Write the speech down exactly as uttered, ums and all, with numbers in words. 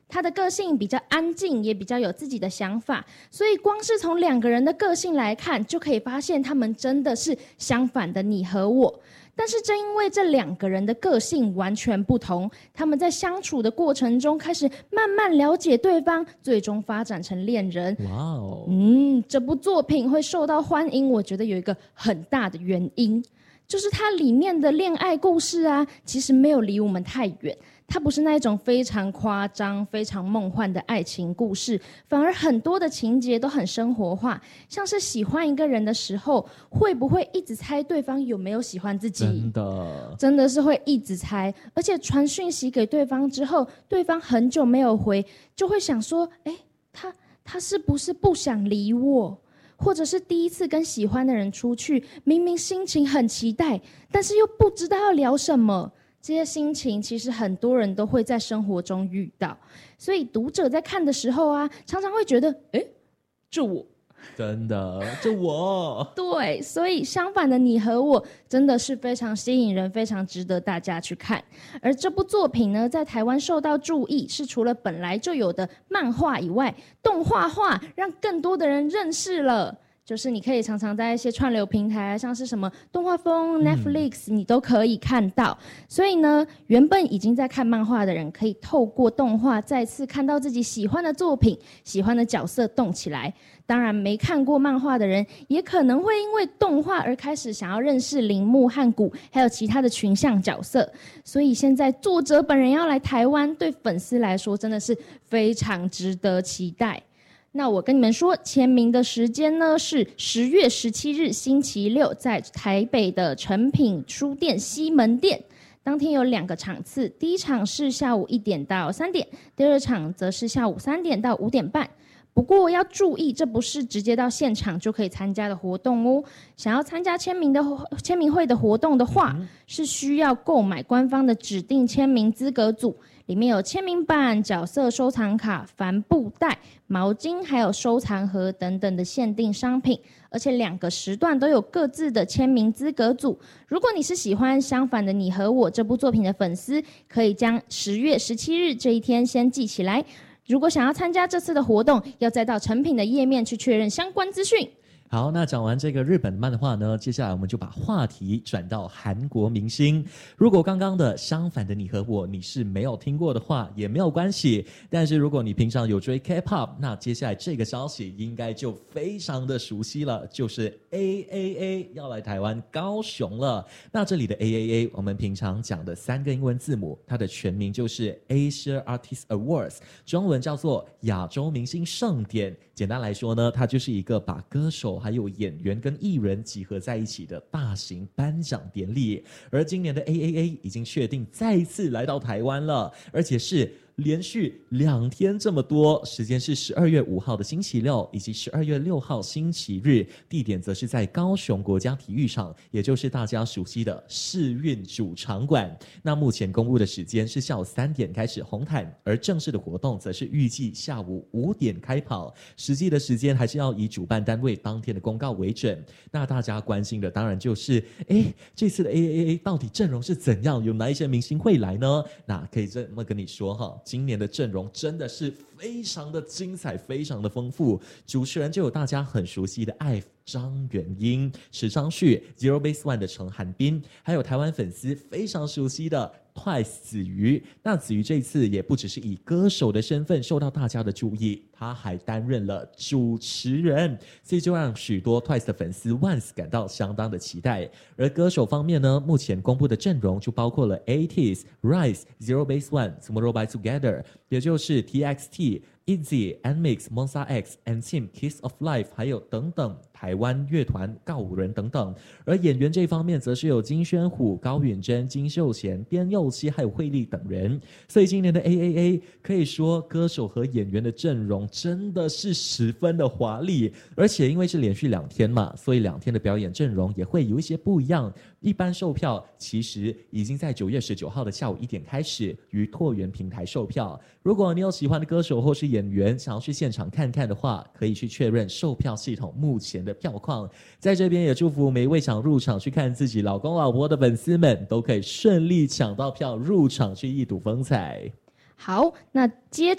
他的个性比较安静，也比较有自己的想法，所以光是从两个人的个性来看，就可以发现他们真的是相反的你和我。但是正因为这两个人的个性完全不同，他们在相处的过程中开始慢慢了解对方，最终发展成恋人。 哇哦， 嗯，这部作品会受到欢迎，我觉得有一个很大的原因，就是它里面的恋爱故事啊，其实没有离我们太远。它不是那种非常夸张、非常梦幻的爱情故事，反而很多的情节都很生活化，像是喜欢一个人的时候，会不会一直猜对方有没有喜欢自己？ 真的， 真的是会一直猜，而且传讯息给对方之后，对方很久没有回，就会想说，哎，他他是不是不想理我？或者是第一次跟喜欢的人出去，明明心情很期待，但是又不知道要聊什么。这些心情其实很多人都会在生活中遇到，所以读者在看的时候啊，常常会觉得，诶，这我真的，这我对，所以相反的你和我真的是非常吸引人，非常值得大家去看。而这部作品呢，在台湾受到注意，是除了本来就有的漫画以外，动画化让更多的人认识了。就是你可以常常在一些串流平台，像是什么动画风、Netflix，、嗯、你都可以看到。所以呢，原本已经在看漫画的人，可以透过动画再次看到自己喜欢的作品、喜欢的角色动起来。当然，没看过漫画的人，也可能会因为动画而开始想要认识铃木和谷，还有其他的群像角色。所以现在作者本人要来台湾，对粉丝来说真的是非常值得期待。那我跟你们说，签名的时间呢是十月十七日星期六，在台北的诚品书店西门店。当天有两个场次，第一场是下午一点到三点，第二场则是下午三点到五点半。不过要注意，这不是直接到现场就可以参加的活动哦。想要参加签名的签名会的活动的话，嗯、是需要购买官方的指定签名资格组。里面有签名版、角色收藏卡、帆布袋、毛巾，还有收藏盒等等的限定商品，而且两个时段都有各自的签名资格组。如果你是喜欢《相反的你和我》这部作品的粉丝，可以将十月十七日这一天先记起来。如果想要参加这次的活动，要再到诚品的页面去确认相关资讯。 好，那讲完这个日本漫画呢，接下来我们就把话题转到韩国明星。如果刚刚的相反的你和我你是没有听过的话，也没有关系。但是如果你平常有追 K-pop， 那接下来这个消息应该就非常的熟悉了，就是 A A A 要来台湾高雄了。那这里的 A A A， 我们平常讲的三个英文字母，它的全名就是 Asia Artist Awards， 中文叫做亚洲明星盛典。简单来说呢，它就是一个把歌手还有演员跟艺人集合在一起的大型颁奖典礼。而今年的 A A A 已经确定再一次来到台湾了，而且是连续两天这么多，时间是十二月五号的星期六以及十二月六号星期日，地点则是在高雄国家体育场，也就是大家熟悉的世运主场馆。那目前公布的时间是下午三点开始红毯，而正式的活动则是预计下午五点开跑，实际的时间还是要以主办单位当天的公告为准。那大家关心的当然就是诶这次的 A A A 到底阵容是怎样，有哪一些明星会来呢？那可以这么跟你说哈，今年的阵容真的是非常的精彩，非常的丰富。主持人就有大家很熟悉的 I V E 张元英、池昌旭、Zero Base One 的陈涵彬，还有台湾粉丝非常熟悉的 Twice 子瑜。那子瑜这次也不只是以歌手的身份受到大家的注意，他还担任了主持人，所以就让许多 Twice 的粉丝 Once 感到相当的期待。而歌手方面呢，目前公布的阵容就包括了 A T E E S、Rise、Zero Base One、Tomorrow by Together， 也就是 T X T、ITZY、N-Mix、Monsta X、N-Team、Kiss of Life， 还有等等台湾乐团告五人等等。而演员这方面则是有金宣虎、高允贞、金秀贤、边佑熙还有惠利等人。所以今年的 A A A 可以说歌手和演员的阵容真的是十分的华丽，而且因为是连续两天嘛，所以两天的表演阵容也会有一些不一样。一般售票其实已经在九月十九号的下午一点开始于拓元平台售票。如果你有喜欢的歌手或是演员想要去现场看看的话，可以去确认售票系统目前的票况。在这边也祝福每一位想入场去看自己老公老婆的粉丝们都可以顺利抢到票入场去一睹风采。 好，那接着